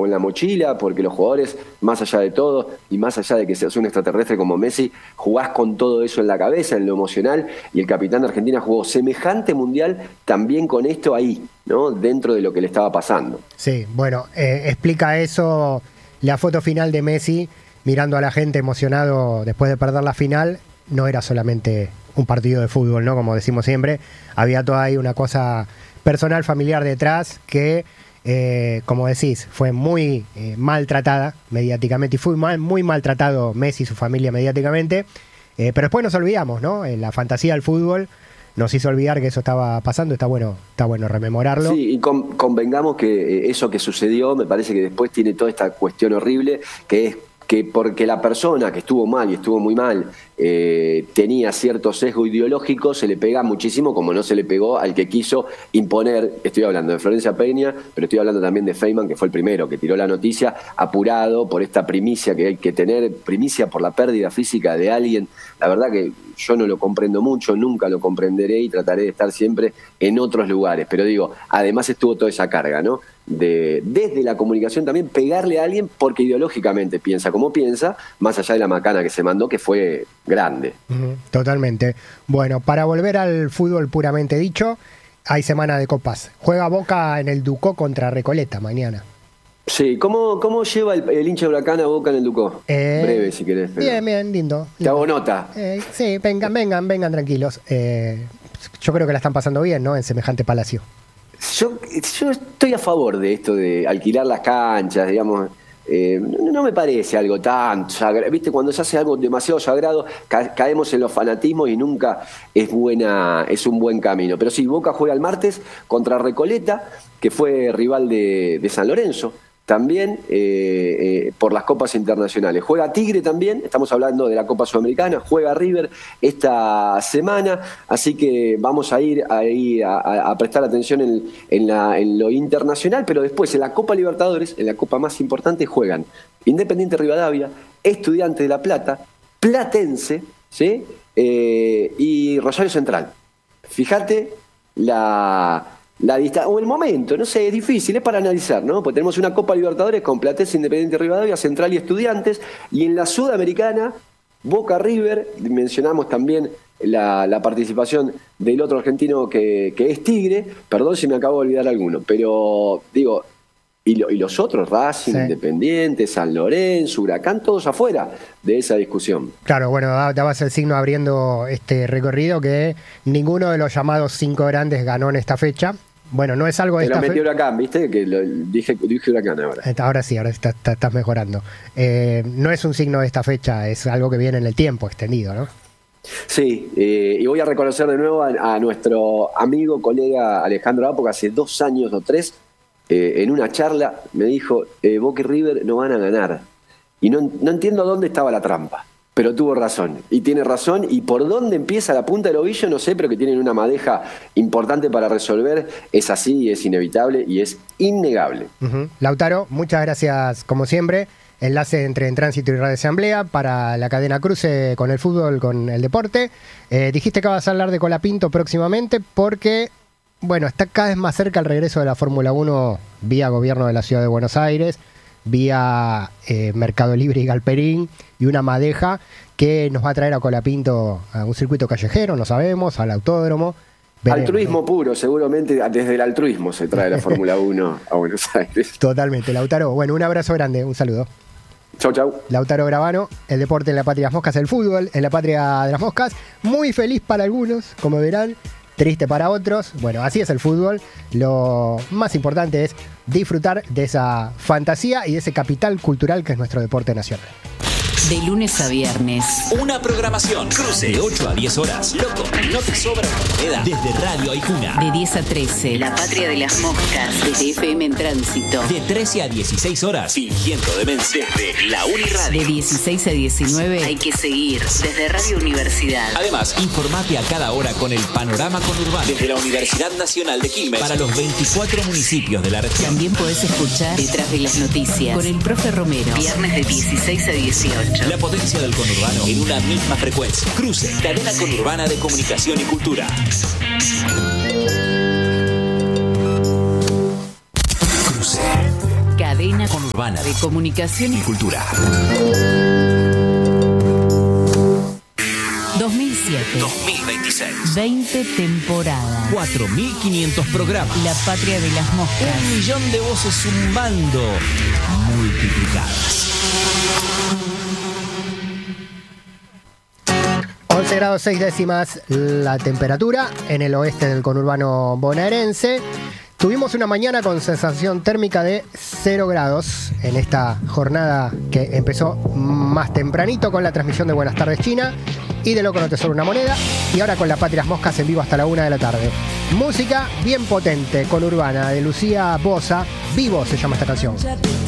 o en la mochila, porque los jugadores, más allá de todo, y más allá de que seas un extraterrestre como Messi, jugás con todo eso en la cabeza, en lo emocional, y el capitán de Argentina jugó semejante mundial también con esto ahí, ¿no? Dentro de lo que le estaba pasando. Sí, bueno, explica eso la foto final de Messi mirando a la gente emocionado después de perder la final. No era solamente un partido de fútbol, ¿no? Como decimos siempre, había toda ahí una cosa personal, familiar detrás que, como decís, fue muy maltratada mediáticamente, y fue muy maltratado Messi y su familia mediáticamente, pero después nos olvidamos, ¿no? La fantasía del fútbol nos hizo olvidar que eso estaba pasando. Está bueno rememorarlo. Sí, y convengamos que eso que sucedió, me parece que después tiene toda esta cuestión horrible, que es que porque la persona que estuvo mal y estuvo muy mal tenía cierto sesgo ideológico, se le pega muchísimo, como no se le pegó al que quiso imponer. Estoy hablando de Florencia Peña, pero estoy hablando también de Feynman, que fue el primero que tiró la noticia apurado por esta primicia que hay que tener, primicia por la pérdida física de alguien. La verdad que yo no lo comprendo mucho, nunca lo comprenderé y trataré de estar siempre en otros lugares. Pero digo, además estuvo toda esa carga, ¿no? Desde la comunicación también pegarle a alguien porque ideológicamente piensa como piensa, más allá de la macana que se mandó, que fue grande. Totalmente. Bueno, para volver al fútbol puramente dicho, hay semana de copas. Juega Boca en el Ducó contra Recoleta mañana. Sí, ¿cómo lleva el hincha de Huracán a Boca en el Ducó? Breve, si querés. Pero... Bien, lindo. Te hago nota. Sí, vengan tranquilos. Yo creo que la están pasando bien, ¿no? En semejante palacio. Yo estoy a favor de esto de alquilar las canchas, digamos. No me parece algo tan sagrado. ¿Viste? Cuando se hace algo demasiado sagrado, caemos en los fanatismos y nunca es un buen camino. Pero sí, Boca juega el martes contra Recoleta, que fue rival de San Lorenzo. También por las copas internacionales. Juega Tigre también, estamos hablando de la Copa Sudamericana, juega River esta semana, así que vamos a ir ahí a prestar atención en lo internacional, pero después en la Copa Libertadores, en la Copa más importante, juegan Independiente Rivadavia, Estudiantes de La Plata, Platense, ¿sí? Y Rosario Central. Fíjate la distancia, o el momento, no sé, es difícil, es para analizar, ¿no? Porque tenemos una Copa Libertadores con Platense, Independiente Rivadavia, Central y Estudiantes, y en la Sudamericana, Boca River, mencionamos también la participación del otro argentino que es Tigre, perdón si me acabo de olvidar alguno, pero digo, y los otros, Racing, sí, Independiente, San Lorenzo, Huracán, todos afuera de esa discusión. Claro, bueno, dabas el signo abriendo este recorrido que ninguno de los llamados 5 grandes ganó en esta fecha. Bueno, no es algo de esta fecha. Pero metí Huracán, ¿viste? Que dije Huracán ahora. Ahora sí, ahora estás mejorando. No es un signo de esta fecha, es algo que viene en el tiempo extendido, ¿no? Sí, y voy a reconocer de nuevo a nuestro amigo, colega Alejandro Apo, que hace 2 años o 3, en una charla me dijo, Boca y River no van a ganar. Y no entiendo dónde estaba la trampa, pero tuvo razón. Y tiene razón, y por dónde empieza la punta del ovillo, no sé, pero que tienen una madeja importante para resolver. Es así, es inevitable y es innegable. Lautaro, muchas gracias como siempre. Enlace entre En Tránsito y Radio Asamblea para la cadena Cruce con el fútbol, con el deporte. Dijiste que vas a hablar de Colapinto próximamente porque... Bueno, está cada vez más cerca el regreso de la Fórmula 1 vía gobierno de la Ciudad de Buenos Aires, vía Mercado Libre y Galperín, y una madeja que nos va a traer a Colapinto a un circuito callejero, no sabemos, al autódromo. Veremos, altruismo, ¿no? Puro, seguramente desde el altruismo se trae la Fórmula 1 a Buenos Aires. Totalmente, Lautaro. Bueno, un abrazo grande, un saludo. Chau. Lautaro Gravano, el deporte en la patria de las moscas, el fútbol en la patria de las moscas. Muy feliz para algunos, como verán. Triste para otros. Bueno, así es el fútbol. Lo más importante es disfrutar de esa fantasía y de ese capital cultural que es nuestro deporte nacional. De lunes a viernes. Una programación. Cruce de 8 a 10 horas. Loco, no te sobra moneda. Desde Radio Aijuna. De 10 a 13. La patria de las moscas. Desde FM en Tránsito. De 13 a 16 horas. Fingiendo demencia. Desde la Uniradio. De 16 a 19. Hay que seguir. Desde Radio Universidad. Además, informate a cada hora con el panorama conurbano. Desde la Universidad Nacional de Quilmes. Para los 24 municipios de la región. También podés escuchar Detrás de las Noticias. Con el profe Romero. Viernes de 16 a 18. La potencia del conurbano en una misma frecuencia. Cruce, cadena conurbana de comunicación y cultura. Cruce. Cadena conurbana. Urbana de comunicación y cultura. 2007. 2026. 20 temporadas. 4.500 programas. La patria de las moscas. 1 millón de voces zumbando. Multiplicadas. 11 grados 6 décimas la temperatura en el oeste del conurbano bonaerense. Tuvimos una mañana con sensación térmica de 0 grados en esta jornada que empezó más tempranito con la transmisión de Buenas Tardes China y de Loco No Te Sobra Una Moneda, y ahora con la Patrias Moscas en vivo hasta la 1 de la tarde. Música bien potente, conurbana, de Lucía Bosa. Vivo se llama esta canción.